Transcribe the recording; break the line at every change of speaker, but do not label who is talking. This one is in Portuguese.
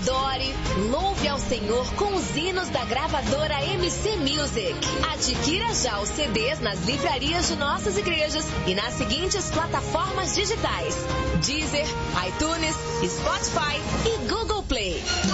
adore, louve ao Senhor com os hinos da gravadora MC Music. Adquira já os CDs nas livrarias de nossas igrejas e nas seguintes plataformas digitais: Deezer, iTunes, Spotify e Google Play.